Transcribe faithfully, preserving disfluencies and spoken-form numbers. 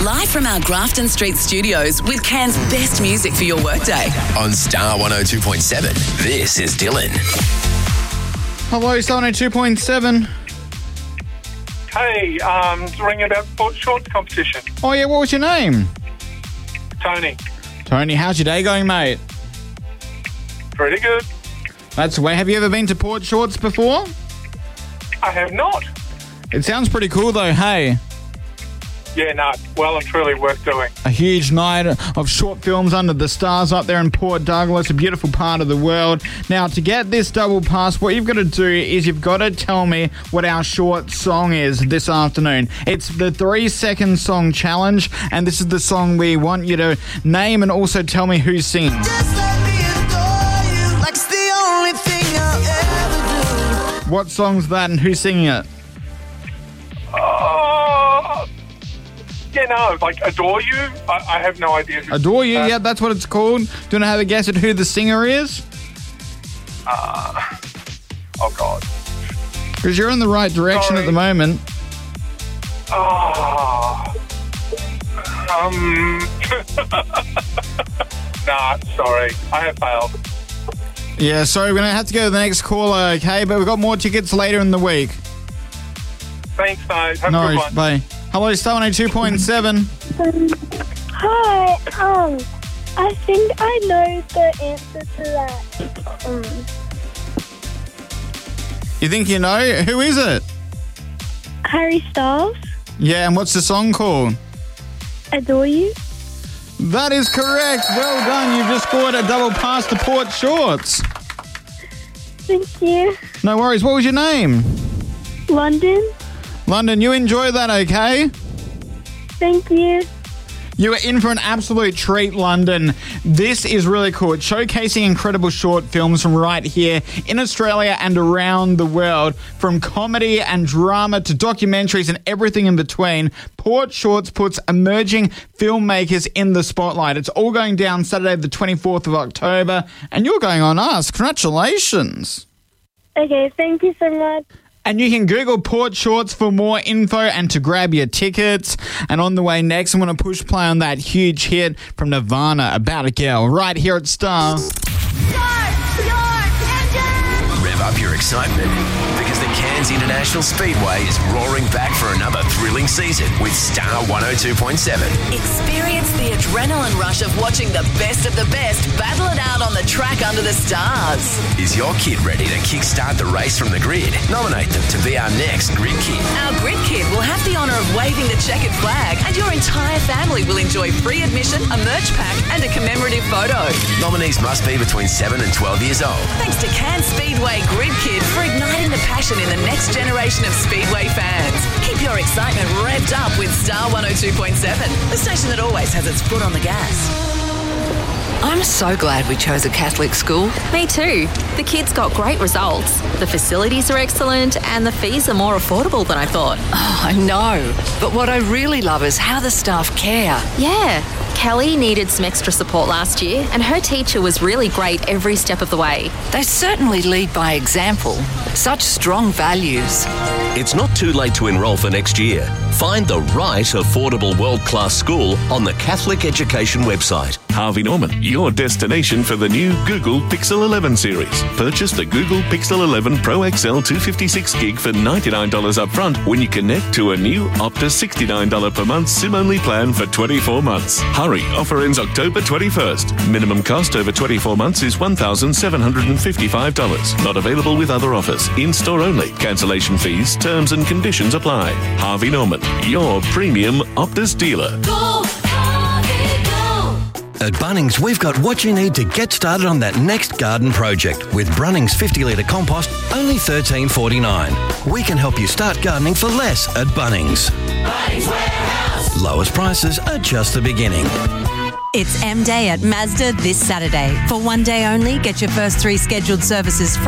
Live from our Grafton Street studios with Cairns' best music for your workday. On Star one oh two point seven, this is Dylan. Hello, Star one oh two point seven. Hey, um, ringing about Port Shorts competition. Oh, yeah, what was your name? Tony. Tony, how's your day going, mate? Pretty good. That's the way. Have you ever been to Port Shorts before? I have not. It sounds pretty cool, though, hey? Yeah, no, well and truly worth doing. A huge night of short films under the stars up there in Port Douglas, a beautiful part of the world. Now, to get this double pass, what you've got to do is you've got to tell me what our short song is this afternoon. It's the three-second song challenge, and this is the song we want you to name and also tell me who's singing. Just let me adore you like it's the only thing I'll ever do. What song's that and who's singing it? Oh, yeah, no, like Adore You? I, I have no idea. Who Adore You, that. yeah, that's what it's called. Do you want to have a guess at who the singer is? Uh, oh, God. Because you're in the right direction Sorry. at the moment. Oh. Um. nah, sorry. I have failed. Yeah, sorry, we're going to have to go to the next caller, okay? But we've got more tickets later in the week. Thanks, mate. Have No a good worries, one. bye. Hello, Star one oh two point seven. Um, hi, um, I think I know the answer to that. Um, You think you know? Who is it? Harry Styles, Yeah, and what's the song called? Adore You. That is correct. Well done. You've just scored a double pass to Port Shorts. Thank you. No worries. What was your name? London, London, you enjoy that, okay? thank you. You are in for an absolute treat, London. This is really cool. It's showcasing incredible short films from right here in Australia and around the world. From comedy and drama to documentaries and everything in between, Port Shorts puts emerging filmmakers in the spotlight. It's all going down Saturday the twenty-fourth of October, and you're going on us. Congratulations. Okay, thank you so much. And you can Google Port Shorts for more info and to grab your tickets. And on the way next, I'm going to push play on that huge hit from Nirvana, About a Girl, right here at Star. Rev up your excitement because the Cairns International Speedway is roaring back for another thrilling season with Star one oh two point seven. Experience the adrenaline rush of watching the best of the best battle it out on the track under the stars. Is your kid ready to kickstart the race from the grid? Nominate them to be our next Grid Kid. Our Grid Kid will have the honour of waving the checkered flag, and your entire family will enjoy free admission, a merch pack and a commemorative photo. Nominees must be between seven and twelve years old. Thanks to Cairns Speedway Grid Kid for igniting the passion in the next generation of Speedway fans. Keep your excitement revved up with Star one oh two point seven, the station that always has its foot on the gas. I'm so glad we chose a Catholic school. Me too. The kids got great results. The facilities are excellent and the fees are more affordable than I thought. Oh, I know. But what I really love is how the staff care. Yeah. Kelly needed some extra support last year and her teacher was really great every step of the way. They certainly lead by example. Such strong values. It's not too late to enrol for next year. Find the right affordable world-class school on the Catholic Education website. Harvey Norman, your destination for the new Google Pixel eleven series. Purchase the Google Pixel eleven Pro X L two fifty-six gig for ninety-nine dollars up front when you connect to a new Optus sixty-nine dollars per month SIM-only plan for twenty-four months. Hurry, offer ends October twenty-first. Minimum cost over twenty-four months is one thousand seven hundred fifty-five dollars. Not available with other offers. In-store only. Cancellation fees, terms and conditions apply. Harvey Norman, your premium Optus dealer. Go, Harvey, go. At Bunnings, we've got what you need to get started on that next garden project. With Brunnings fifty litre compost, only thirteen forty-nine. We can help you start gardening for less at Bunnings. Bunnings Warehouse. Lowest prices are just the beginning. It's M Day at Mazda this Saturday. For one day only, get your first three scheduled services free.